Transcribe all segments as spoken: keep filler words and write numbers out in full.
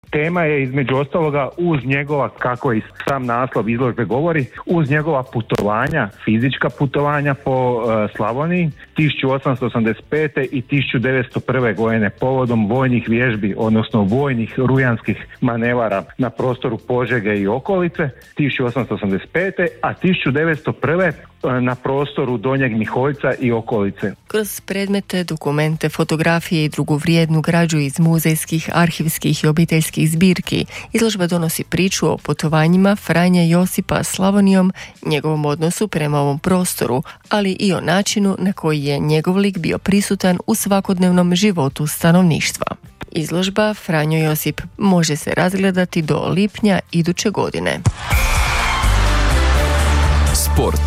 Tema je između ostaloga uz njegova, kako i sam naslov izložbe govori, uz njegova putovanja, fizička putovanja po uh, Slavoniji tisuću osamsto osamdeset pete i tisuću devetsto prve godine povodom vojnih vježbi, odnosno vojnih rujanskih manevara na prostoru Požege i okolice tisuću osamsto osamdeset pete. a tisuću devetsto prve na prostoru Donjeg Miholjca i okolice. Kroz predmete, dokumente, fotografije i drugu vrijednu građu iz muzejskih, arhivskih i obiteljskih zbirki, izložba donosi priču o putovanjima Franje Josipa Slavonijom, njegovom odnosu prema ovom prostoru, ali i o načinu na koji je njegov lik bio prisutan u svakodnevnom životu stanovništva. Izložba Franjo Josip može se razgledati do lipnja iduće godine. Sport.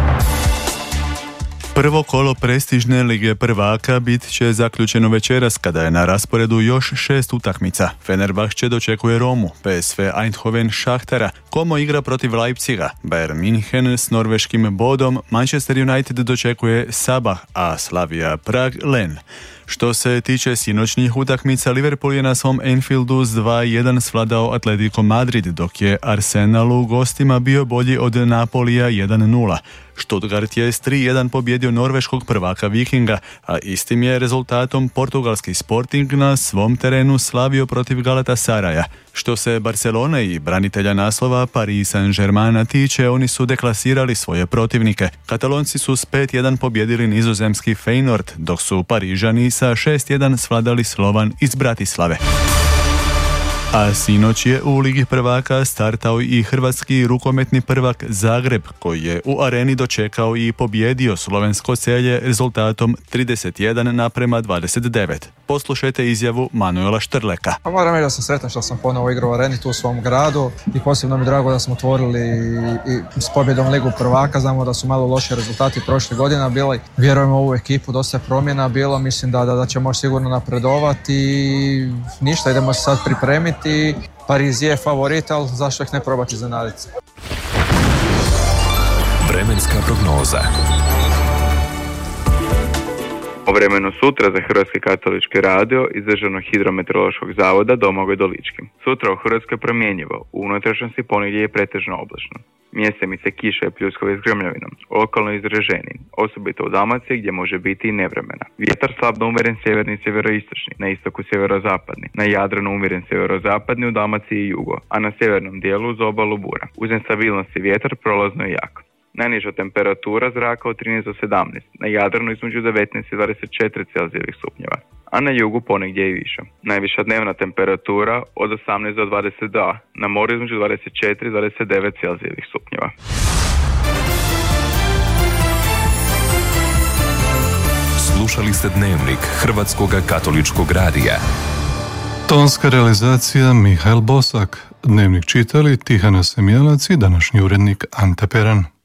Prvo kolo prestižne Lige prvaka bit će zaključeno večeras kada je na rasporedu još šest utakmica. Fenerbahče dočekuje Romu, P S V Eindhoven Šahtara, Como igra protiv Leipziga, Bayern München s norveškim Bodom, Manchester United dočekuje Sabah, a Slavia Prag Len. Što se tiče sinoćnjih utakmica, Liverpool je na svom Anfieldu s dva jedan svladao Atletico Madrid, dok je Arsenal u gostima bio bolji od Napolija jedan nula. Stuttgart je s tri jedan pobjedio norveškog prvaka Vikinga, a istim je rezultatom portugalski Sporting na svom terenu slavio protiv Galatasaraja. Što se Barcelone i branitelja naslova Paris Saint-Germaina tiče, oni su deklasirali svoje protivnike. Katalonci su s pet jedan pobjedili nizozemski Feyenoord, dok su Parižani sa šest jedan svladali Slovan iz Bratislave. A sinoć je u Ligi prvaka startao i hrvatski rukometni prvak Zagreb, koji je u areni dočekao i pobjedio slovensko Celje rezultatom trideset jedan naprema dvadeset devet. Poslušajte izjavu Manuela Štrleka. Pa moram reći da sam sretan što sam ponovo igrao u areni tu u svom gradu i posebno mi je drago da smo otvorili i s pobjedom Ligu prvaka. Znamo da su malo loše rezultati prošle godine bili. Vjerujemo u ovu ekipu, dosta je promjena bilo, mislim da, da, da će moći sigurno napredovati i ništa, idemo se sad pripremiti. Pariz je favorit, ali zašto ih ne probati iznenaditi? Vremenska prognoza. O vremenu sutra za Hrvatski katolički radio iz Državnog hidrometeorološkog zavoda Domagoj Dolički. Sutra u Hrvatskoj promjenjivo, u unutrašnjosti ponegdje je pretežno oblačno. Mjesemice kiše i pljuskove s grmljavinom, lokalno izraženi, osobito u Dalmaciji gdje može biti i nevremena. Vjetar slabno umjeren sjeverni i sjeveroistočni, na istoku sjeverozapadni, na Jadranu umjeren sjeverozapadni, u Dalmaciji i jugo, a na sjevernom dijelu uz obalu bura. Uz nestabilnosti vjetar prolazno i jak. Najniža temperatura zraka od trinaest do sedamnaest, na Jadranu između devetnaest i dvadeset četiri Celzijevih stupnjeva, a na jugu ponegdje i više. Najviša dnevna temperatura od osamnaest do dvadeset dva, na moru između dvadeset četiri i dvadeset devet Celzijevih stupnjeva. Slušali ste Dnevnik Hrvatskog katoličkog radija. Tonska realizacija Mihael Bosak. Dnevnik čitali Tihana Semjelac i današnji urednik Ante Peran.